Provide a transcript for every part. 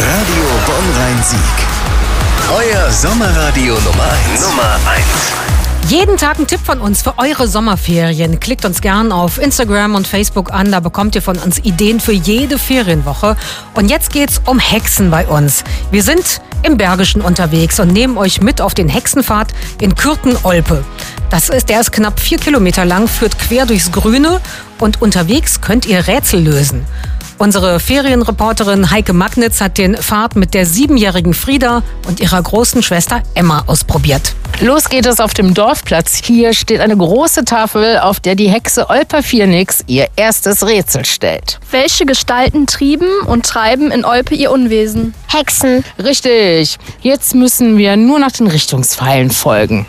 Radio Bonn-Rhein-Sieg. Euer Sommerradio Nummer 1. Jeden Tag ein Tipp von uns für eure Sommerferien. Klickt uns gern auf Instagram und Facebook an, da bekommt ihr von uns Ideen für jede Ferienwoche. Und jetzt geht's um Hexen bei uns. Wir sind im Bergischen unterwegs und nehmen euch mit auf den Hexenpfad in Kürten-Olpe. Der ist knapp 4 Kilometer lang, führt quer durchs Grüne und unterwegs könnt ihr Rätsel lösen. Unsere Ferienreporterin Heike Magnitz hat den Pfad mit der 7-jährigen Frieda und ihrer großen Schwester Emma ausprobiert. Los geht es auf dem Dorfplatz. Hier steht eine große Tafel, auf der die Hexe Olper Viernix ihr erstes Rätsel stellt. Welche Gestalten trieben und treiben in Olpe ihr Unwesen? Hexen. Richtig. Jetzt müssen wir nur noch den Richtungspfeilen folgen.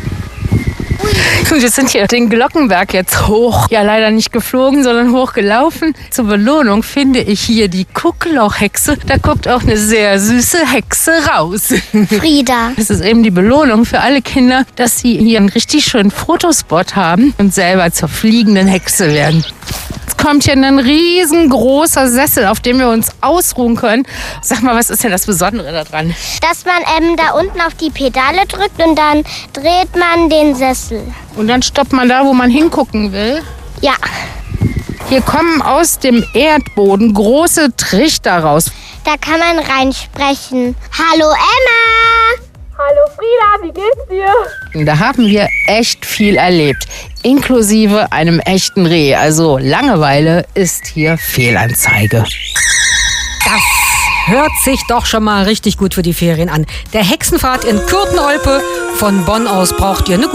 Wir sind hier den Glockenberg jetzt hoch. Ja, leider nicht geflogen, sondern hochgelaufen. Zur Belohnung finde ich hier die Gucklochhexe. Da guckt auch eine sehr süße Hexe raus. Frieda. Das ist eben die Belohnung für alle Kinder, dass sie hier einen richtig schönen Fotospot haben und selber zur fliegenden Hexe werden. Jetzt kommt hier ein riesengroßer Sessel, auf dem wir uns ausruhen können. Sag mal, was ist denn das Besondere daran? Dass man da unten auf die Pedale drückt und dann dreht man den Sessel. Und dann stoppt man da, wo man hingucken will. Ja. Hier kommen aus dem Erdboden große Trichter raus. Da kann man reinsprechen. Hallo Emma! Hallo Frieda, wie geht's dir? Da haben wir echt viel erlebt, inklusive einem echten Reh. Also Langeweile ist hier Fehlanzeige. Das hört sich doch schon mal richtig gut für die Ferien an. Der Hexenpfad in Kürten-Olpe. Von Bonn aus braucht ihr eine